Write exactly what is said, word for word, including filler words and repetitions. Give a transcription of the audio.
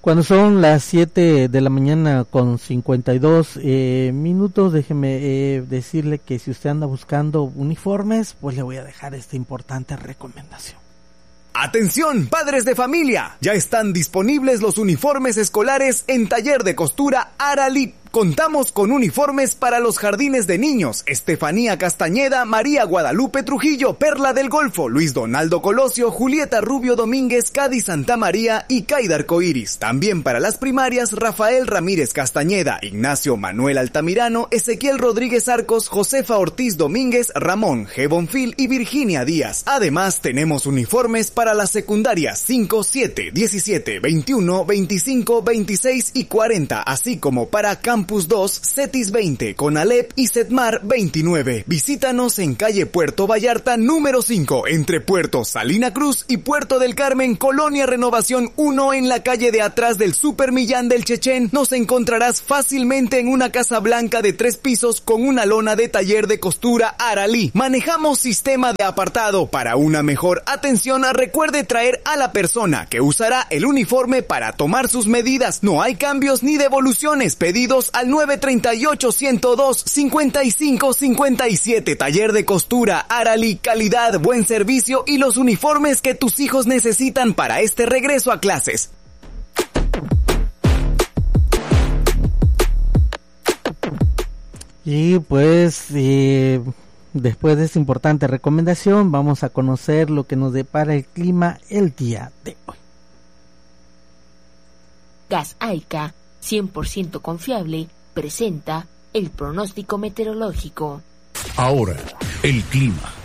Cuando son las siete de la mañana con cincuenta y dos eh, minutos, déjeme eh, decirle que si usted anda buscando uniformes, pues le voy a dejar esta importante recomendación. ¡Atención, padres de familia! Ya están disponibles los uniformes escolares en Taller de Costura Aralip. Contamos con uniformes para los jardines de niños: Estefanía Castañeda, María Guadalupe Trujillo, Perla del Golfo, Luis Donaldo Colosio, Julieta Rubio Domínguez, Cádiz Santa María y Caida Arcoiris. También para las primarias: Rafael Ramírez Castañeda, Ignacio Manuel Altamirano, Ezequiel Rodríguez Arcos, Josefa Ortiz Domínguez, Ramón G. Bonfil y Virginia Díaz. Además, tenemos uniformes para las secundarias cinco, siete, diecisiete, veintiuno, veinticinco, veintiséis y cuarenta, así como para Campus dos, Cetis veinte, Conalep y Setmar veintinueve. Visítanos en calle Puerto Vallarta número cinco, entre Puerto Salina Cruz y Puerto del Carmen, Colonia Renovación uno, en la calle de atrás del Super Millán del Chechén. Nos encontrarás fácilmente en una casa blanca de tres pisos con una lona de Taller de Costura Aralí. Manejamos sistema de apartado. Para una mejor atención, recuerde traer a la persona que usará el uniforme para tomar sus medidas. No hay cambios ni devoluciones. Pedidos al nueve treinta y ocho, ciento dos, cincuenta y cinco cincuenta y siete. Taller de Costura Aralí, calidad, buen servicio y los uniformes que tus hijos necesitan para este regreso a clases. Y pues eh, después de esta importante recomendación, vamos a conocer lo que nos depara el clima el día de hoy. Gas Aica, cien por ciento confiable, presenta el pronóstico meteorológico. Ahora, el clima.